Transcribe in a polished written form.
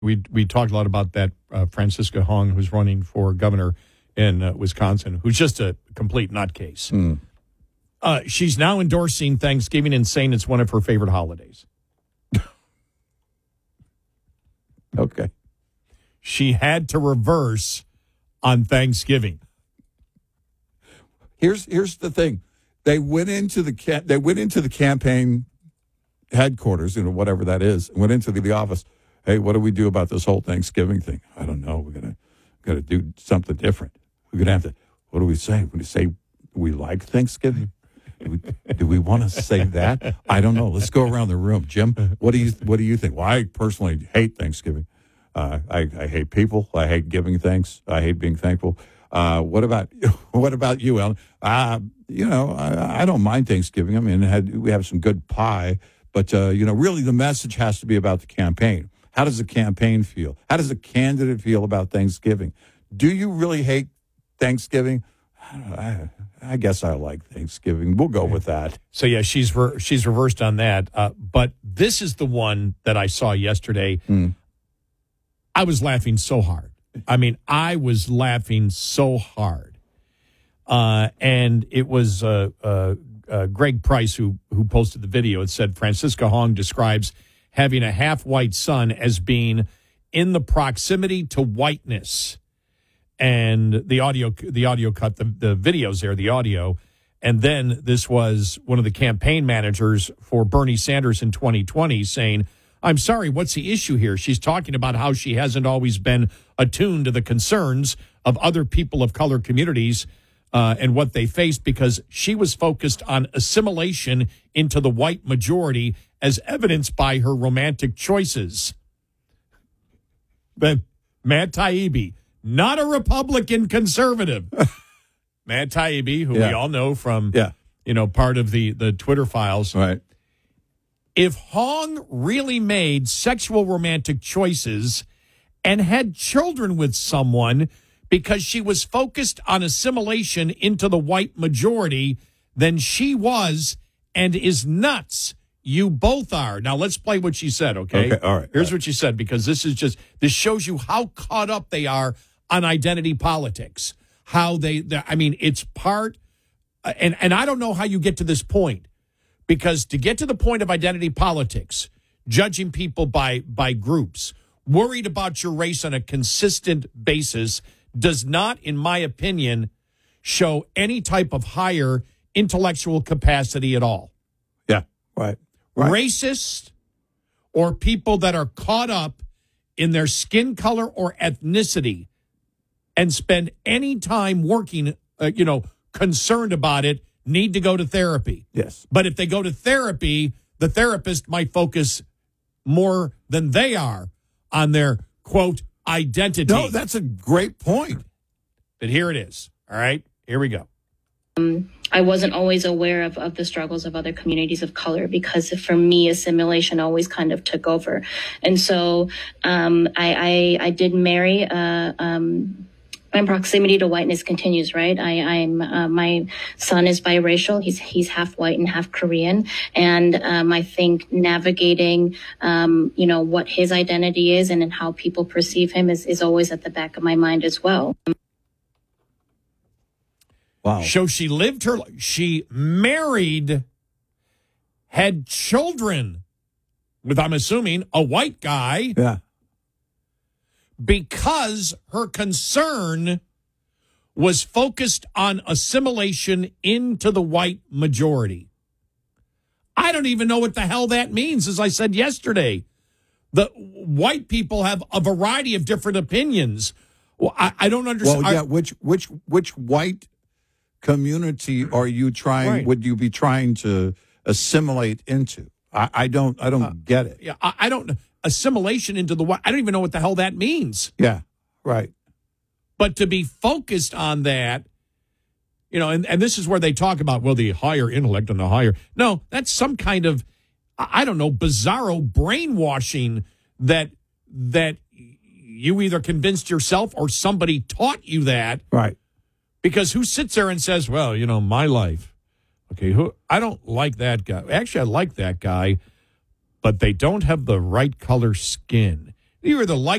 We talked a lot about that Francisca Hong, who's running for governor in Wisconsin, who's just a complete nutcase. She's now endorsing Thanksgiving and saying it's one of her favorite holidays. Okay. She had to reverse on Thanksgiving. Here's the thing. They went into the campaign headquarters, whatever that is, went into the office. Hey, what do we do about this whole Thanksgiving thing? I don't know. We're gonna do something different. We're gonna have to. What do we say? We say we like Thanksgiving. Do we want to say that? I don't know. Let's go around the room. Jim, what do you think? Well, I personally hate Thanksgiving. I hate people. I hate giving thanks. I hate being thankful. What about you, Ellen? I don't mind Thanksgiving. I mean, we have some good pie, but really the message has to be about the campaign. How does the campaign feel? How does the candidate feel about Thanksgiving? Do you really hate Thanksgiving? I guess I like Thanksgiving. We'll go with that. So, yeah, she's reversed on that. But this is the one that I saw yesterday. I was laughing so hard. I mean, I was laughing so hard. And it was Greg Price who posted the video. It said, Francisca Hong describes having a half-white son as being in the proximity to whiteness. And the audio cut, the videos there, the audio. And then this was one of the campaign managers for Bernie Sanders in 2020 saying, I'm sorry, what's the issue here? She's talking about how she hasn't always been attuned to the concerns of other people of color communities and what they faced because she was focused on assimilation into the white majority as evidenced by her romantic choices. Then Matt Taibbi, not a Republican conservative. Matt Taibbi, who we all know from, part of the Twitter files. Right. If Hong really made sexual romantic choices and had children with someone because she was focused on assimilation into the white majority, then she was and is nuts. You both are. Now, let's play what she said, okay? Okay, all right. Here's what she said, because this shows you how caught up they are on identity politics. How it's part, and I don't know how you get to this point, because to get to the point of identity politics, judging people by groups, worried about your race on a consistent basis, does not, in my opinion, show any type of higher intellectual capacity at all. Yeah, right. Racists or people that are caught up in their skin color or ethnicity and spend any time working, concerned about it, need to go to therapy. Yes. But if they go to therapy, the therapist might focus more than they are on their, quote, identity. No, that's a great point. But here it is. All right, here we go. I wasn't always aware of the struggles of other communities of color because for me, assimilation always kind of took over. And so I did marry. My proximity to whiteness continues, right? My son is biracial. He's half white and half Korean. And I think navigating, what his identity is and how people perceive him is always at the back of my mind as well. Wow. So she lived her life. She married, had children with, I'm assuming, a white guy. Yeah. Because her concern was focused on assimilation into the white majority. I don't even know what the hell that means, as I said yesterday. The white people have a variety of different opinions. Well, I don't understand. Well, yeah, which white community are you trying? Right. Would you be trying to assimilate into? I don't get it. Yeah, I don't. Assimilation into the white. I don't even know what the hell that means. Yeah, right. But to be focused on that, and this is where they talk about, well, the higher intellect and the higher. No, that's some kind of, I don't know, bizarro brainwashing that you either convinced yourself or somebody taught you that. Right. Because who sits there and says, well, my life. Okay, I don't like that guy. Actually, I like that guy, but they don't have the right color skin. You either like